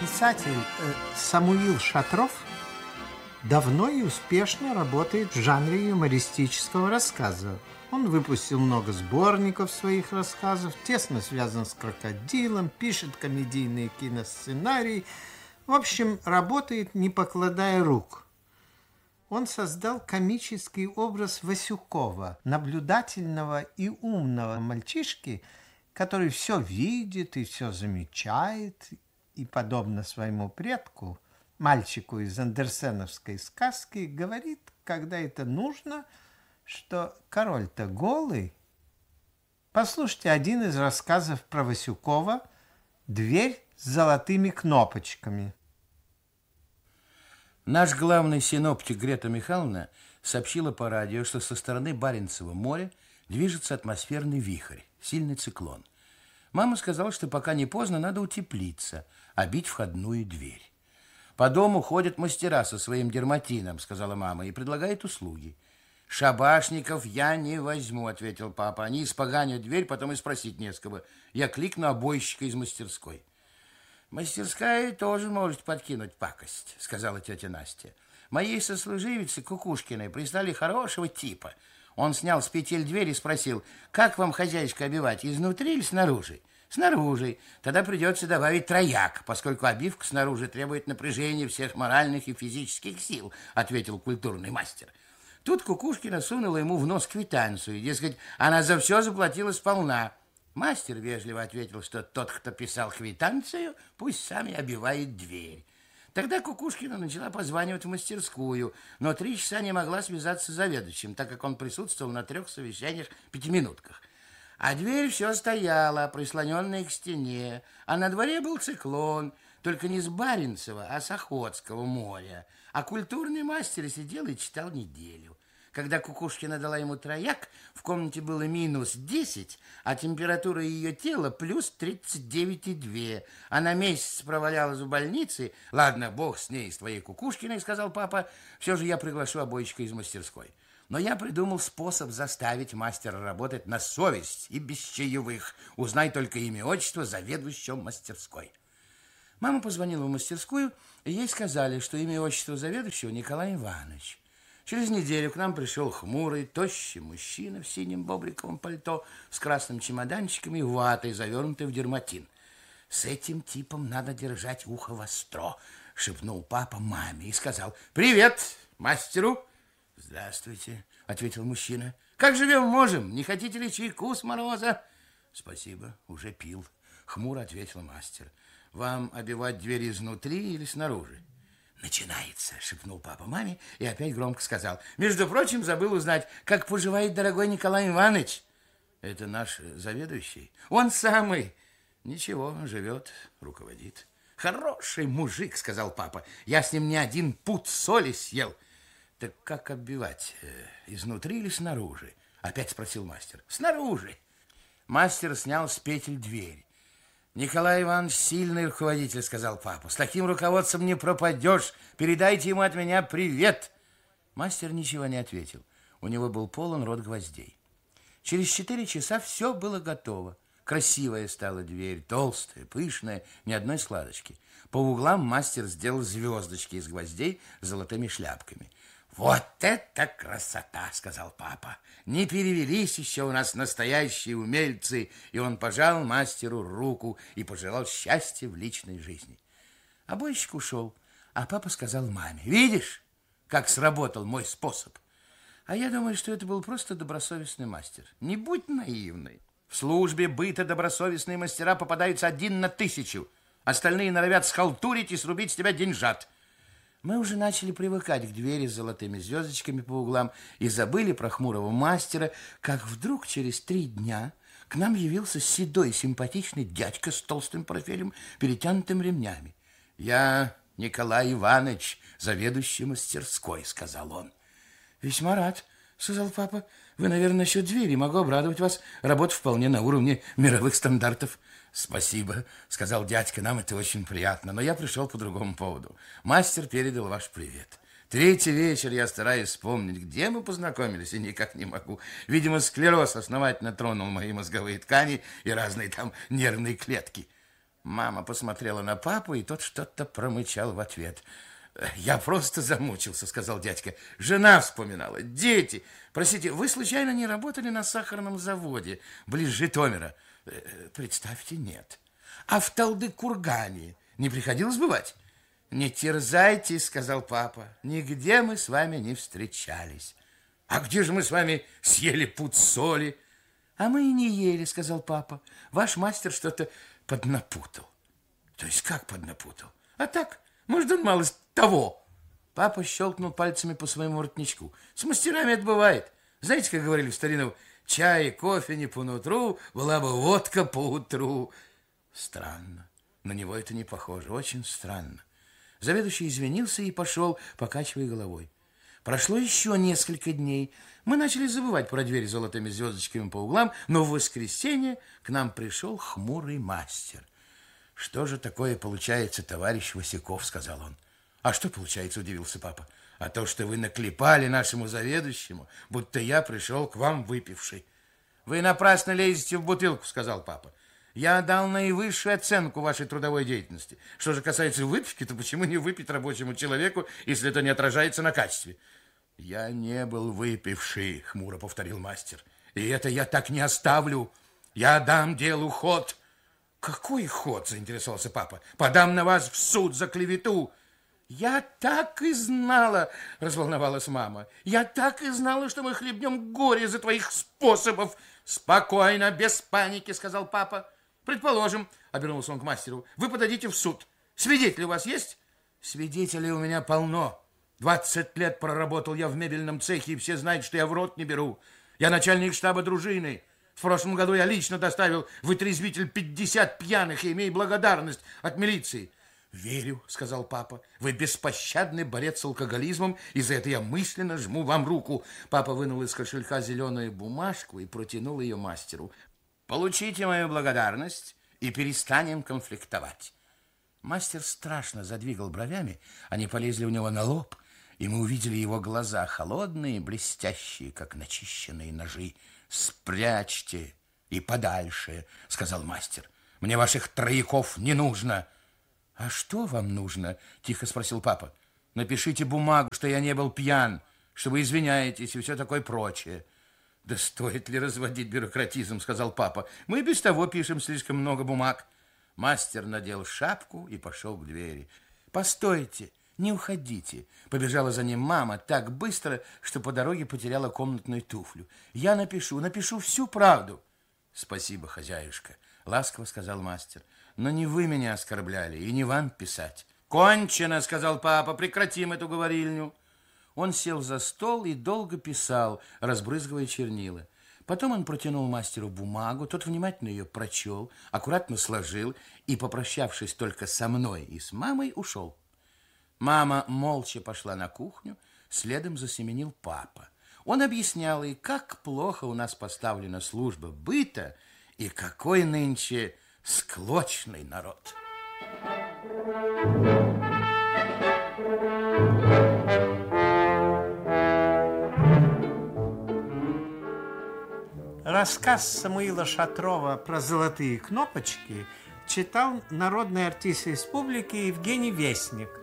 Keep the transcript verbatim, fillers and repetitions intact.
Писатель э, Самуил Шатров давно и успешно работает в жанре юмористического рассказа. Он выпустил много сборников своих рассказов, тесно связан с крокодилом, пишет комедийные киносценарии. В общем, работает, не покладая рук. Он создал комический образ Васюкова, наблюдательного и умного мальчишки, который все видит и все замечает, и, подобно своему предку, мальчику из андерсеновской сказки, говорит, когда это нужно, что король-то голый. Послушайте один из рассказов про Васюкова «Дверь с золотыми кнопочками». Наш главный синоптик Грета Михайловна сообщила по радио, что со стороны Баренцева моря движется атмосферный вихрь, сильный циклон. Мама сказала, что пока не поздно, надо утеплиться, обить входную дверь. По дому ходят мастера со своим дерматином, сказала мама, и предлагает услуги. Шабашников я не возьму, ответил папа. Они испоганят дверь, потом и спросить не с кого. Я кликну обойщика из мастерской. Мастерская тоже может подкинуть пакость, сказала тетя Настя. Моей сослуживице Кукушкиной прислали хорошего типа. Он снял с петель дверь и спросил, как вам, хозяйка, обивать, изнутри или снаружи? Снаружи. Тогда придется добавить трояк, поскольку обивка снаружи требует напряжения всех моральных и физических сил, ответил культурный мастер. Тут Кукушкина сунула ему в нос квитанцию, дескать, она за все заплатила сполна. Мастер вежливо ответил, что тот, кто писал квитанцию, пусть сами обивает дверь. Тогда Кукушкина начала позванивать в мастерскую, но три часа не могла связаться с заведующим, так как он присутствовал на трех совещаниях-пятиминутках. А дверь все стояла, прислоненная к стене, а на дворе был циклон, только не с Баренцева, а с Охотского моря. А культурный мастер сидел и читал неделю. Когда Кукушкина дала ему трояк, в комнате было минус десять, а температура ее тела плюс тридцать девять и две. Она месяц провалялась в больнице. Ладно, бог с ней, с твоей Кукушкиной, сказал папа. Все же я приглашу обойщика из мастерской. Но я придумал способ заставить мастера работать на совесть и без чаевых. Узнай только имя, отчество заведующего мастерской. Мама позвонила в мастерскую, и ей сказали, что имя и отчество заведующего Николай Иванович. Через неделю к нам пришел хмурый, тощий мужчина в синем бобриковом пальто с красным чемоданчиком и ватой, завернутой в дерматин. «С этим типом надо держать ухо востро», — шепнул папа маме и сказал: «Привет мастеру!» «Здравствуйте», — ответил мужчина. «Как живем можем? Не хотите ли чайку с мороза?» «Спасибо, уже пил», — хмуро ответил мастер. «Вам обивать дверь изнутри или снаружи?» «Начинается», — шепнул папа маме и опять громко сказал: «Между прочим, забыл узнать, как поживает дорогой Николай Иванович». «Это наш заведующий?» «Он самый». «Ничего, живет, руководит». «Хороший мужик», — сказал папа. «Я с ним не один пуд соли съел». «Так как оббивать, э, изнутри или снаружи?» — опять спросил мастер. «Снаружи». Мастер снял с петель дверь. «Николай Иванович сильный руководитель», — сказал папа. «С таким руководством не пропадешь. Передайте ему от меня привет». Мастер ничего не ответил. У него был полон рот гвоздей. Через четыре часа все было готово. Красивая стала дверь, толстая, пышная, ни одной складочки. По углам мастер сделал звездочки из гвоздей с золотыми шляпками. «Вот это красота!» — сказал папа. «Не перевелись еще у нас настоящие умельцы!» И он пожал мастеру руку и пожелал счастья в личной жизни. Обойщик ушел, а папа сказал маме: «Видишь, как сработал мой способ?» А я думаю, что это был просто добросовестный мастер. Не будь наивной. В службе быта добросовестные мастера попадаются один на тысячу. Остальные норовят схалтурить и срубить с тебя деньжат. Мы уже начали привыкать к двери с золотыми звездочками по углам и забыли про хмурого мастера, как вдруг через три дня к нам явился седой симпатичный дядька с толстым портфелем, перетянутым ремнями. «Я Николай Иванович, заведующий мастерской», — сказал он. «Весьма рад», — сказал папа. «Вы, наверное, насчет двери. Могу обрадовать вас. Работа вполне на уровне мировых стандартов». «Спасибо», — сказал дядька, — «нам это очень приятно, но я пришел по другому поводу. Мастер передал ваш привет. Третий вечер я стараюсь вспомнить, где мы познакомились, и никак не могу. Видимо, склероз основательно тронул мои мозговые ткани и разные там нервные клетки». Мама посмотрела на папу, и тот что-то промычал в ответ. «Я просто замучился», — сказал дядька. «Жена вспоминала, дети. Простите, вы случайно не работали на сахарном заводе близ Житомира?» «Представьте, нет». «А в Талды-Кургане не приходилось бывать?» «Не терзайтесь», — сказал папа. «Нигде мы с вами не встречались». «А где же мы с вами съели пуд соли?» «А мы и не ели», — сказал папа. «Ваш мастер что-то поднапутал». «То есть как поднапутал?» «А так, может, он малость того». Папа щелкнул пальцами по своему воротничку. «С мастерами это бывает. Знаете, как говорили в старину, чай и кофе не по нутру, была бы водка по утру». Странно. На него это не похоже. Очень странно. Заведующий извинился и пошел, покачивая головой. Прошло еще несколько дней. Мы начали забывать про дверь с золотыми звездочками по углам, но в воскресенье к нам пришел хмурый мастер. «Что же такое получается, товарищ Васяков?» — сказал он. «А что получается?» — удивился папа. «А то, что вы наклепали нашему заведующему, будто я пришел к вам выпивший». «Вы напрасно лезете в бутылку», — сказал папа. «Я дал наивысшую оценку вашей трудовой деятельности. Что же касается выпивки, то почему не выпить рабочему человеку, если это не отражается на качестве?» «Я не был выпивший», — хмуро повторил мастер. «И это я так не оставлю. Я дам делу ход». «Какой ход?» — заинтересовался папа. «Подам на вас в суд за клевету». «Я так и знала», — разволновалась мама. «Я так и знала, что мы хлебнем горе за твоих способов». «Спокойно, без паники», — сказал папа. «Предположим», — обернулся он к мастеру, — «вы подадите в суд. Свидетели у вас есть?» «Свидетелей у меня полно. Двадцать лет проработал я в мебельном цехе, и все знают, что я в рот не беру. Я начальник штаба дружины. В прошлом году я лично доставил в вытрезвитель пятьдесят пьяных, и имею благодарность от милиции». «Верю», — сказал папа. «Вы беспощадный борец с алкоголизмом, и за это я мысленно жму вам руку». Папа вынул из кошелька зеленую бумажку и протянул ее мастеру. «Получите мою благодарность и перестанем конфликтовать». Мастер страшно задвигал бровями, они полезли у него на лоб, и мы увидели его глаза, холодные, блестящие, как начищенные ножи. «Спрячьте и подальше», — сказал мастер. «Мне ваших трояков не нужно». «А что вам нужно?» – тихо спросил папа. «Напишите бумагу, что я не был пьян, что вы извиняетесь и все такое прочее». «Да стоит ли разводить бюрократизм?» – сказал папа. «Мы без того пишем слишком много бумаг». Мастер надел шапку и пошел к двери. «Постойте, не уходите!» – побежала за ним мама так быстро, что по дороге потеряла комнатную туфлю. «Я напишу, напишу всю правду». «Спасибо, хозяюшка», – ласково сказал мастер. «Но не вы меня оскорбляли, и не вам писать». «Кончено», — сказал папа, — «прекратим эту говорильню». Он сел за стол и долго писал, разбрызгивая чернила. Потом он протянул мастеру бумагу, тот внимательно ее прочел, аккуратно сложил и, попрощавшись только со мной и с мамой, ушел. Мама молча пошла на кухню, следом засеменил папа. Он объяснял ей, как плохо у нас поставлена служба быта и какой нынче склочный народ. Рассказ Самуила Шатрова про золотые кнопочки читал народный артист республики Евгений Вестник.